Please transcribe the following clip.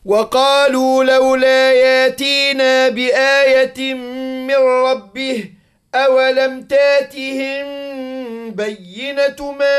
وقالوا لولا ياتينا بآية من ربه أولم تاتهم بينة ما